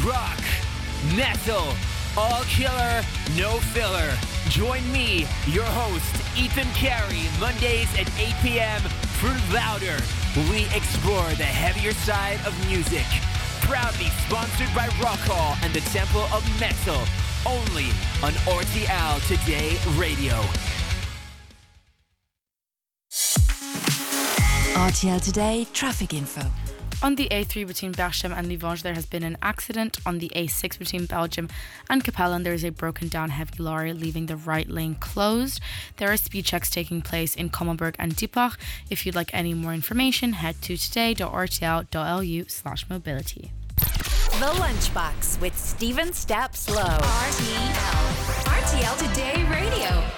rock, metal, all killer, no filler. Join me, your host, Ethan Carey, Mondays at 8 p.m. for Louder. We explore the heavier side of music. Proudly sponsored by Rock Hall and the Temple of Metal. Only on RTL Today Radio. RTL Today traffic info. On the A3 between Berchem and Livange, there has been an accident. On the A6 between Belgium and Capellen, there is a broken down heavy lorry leaving the right lane closed. There are speed checks taking place in Kommelberg and Dieplach. If you'd like any more information, head to today.rtl.lu/mobility. The Lunchbox with Stephen Steps Lowe. RTL Today Radio.